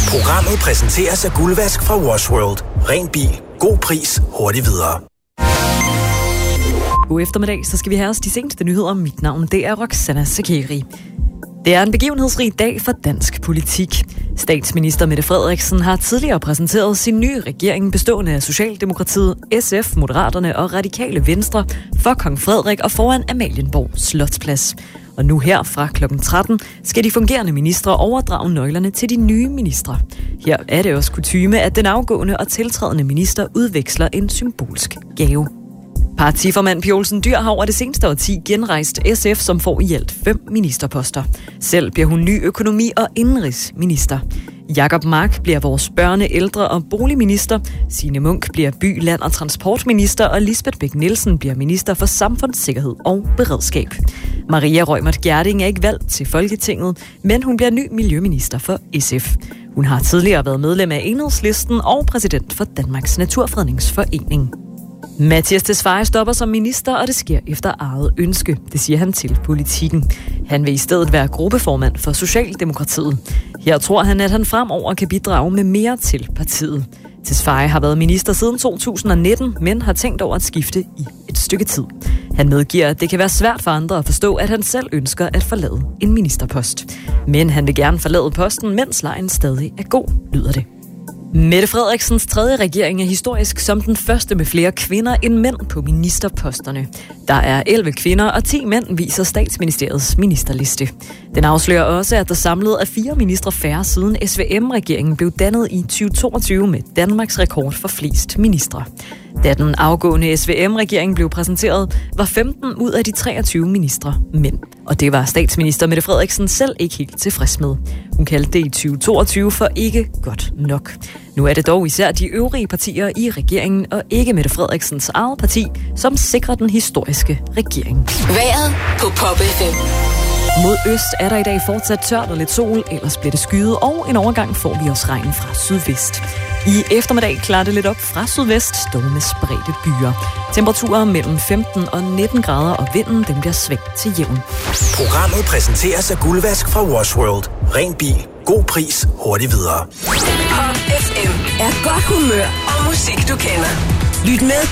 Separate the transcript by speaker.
Speaker 1: Programmet præsenteres af Guldvask fra Wash World. Ren bil. God pris. Hurtigt videre.
Speaker 2: God eftermiddag, så skal vi have os de seneste nyheder. Mit navn, det er Roxana Sakeri. Det er en begivenhedsrig dag for dansk politik. Statsminister Mette Frederiksen har tidligere præsenteret sin nye regering bestående af Socialdemokratiet, SF, Moderaterne og Radikale Venstre for Kong Frederik og foran Amalienborg Slotsplads. Og nu her fra kl. 13 skal de fungerende ministre overdrage nøglerne til de nye ministre. Her er det også kutyme, at den afgående og tiltrædende minister udveksler en symbolsk gave. Partiformand Pia Olsen Dyhr har over det seneste årti genrejst SF, som får i alt 5 ministerposter. Selv bliver hun ny økonomi- og indenrigsminister. Jakob Mark bliver vores børne-, ældre- og boligminister. Signe Munk bliver by-, land- og transportminister, og Lisbeth Bech-Nielsen bliver minister for samfundssikkerhed og beredskab. Maria Reumert Gjerding er ikke valgt til Folketinget, men hun bliver ny miljøminister for SF. Hun har tidligere været medlem af Enhedslisten og præsident for Danmarks Naturfredningsforening. Mattias Tesfaye stopper som minister, og det sker efter eget ønske. Det siger han til Politikken. Han vil i stedet være gruppeformand for Socialdemokratiet. Her tror han, at han fremover kan bidrage med mere til partiet. Tesfaye har været minister siden 2019, men har tænkt over at skifte i et stykke tid. Han medgiver, at det kan være svært for andre at forstå, at han selv ønsker at forlade en ministerpost. Men han vil gerne forlade posten, mens lejen stadig er god, lyder det. Mette Frederiksens tredje regering er historisk som den første med flere kvinder end mænd på ministerposterne. Der er 11 kvinder og 10 mænd, viser Statsministeriets ministerliste. Den afslører også, at der samlet er 4 ministre færre siden SVM-regeringen blev dannet i 2022 med Danmarks rekord for flest ministre. Da den afgående SVM-regering blev præsenteret, var 15 ud af de 23 ministre mænd. Og det var statsminister Mette Frederiksen selv ikke helt tilfreds med. Hun kaldte det i 2022 for ikke godt nok. Nu er det dog især de øvrige partier i regeringen og ikke Mette Frederiksens eget parti, som sikrer den historiske regering.
Speaker 3: Vejret på Pop FM.
Speaker 2: Mod øst er der i dag fortsat tørt og lidt sol, ellers bliver det skyet, og en overgang får vi også regn fra sydvest. I eftermiddag klarer det lidt op fra sydvest, dog med spredte byer. Temperaturer mellem 15 og 19 grader, og vinden den bliver svag til jævn.
Speaker 1: Programmet præsenteres af Guldvask fra Wash World. Ren bil. God pris. Hurtigt videre.
Speaker 3: Pop FM er godt humør og musik, du kender. Lyt med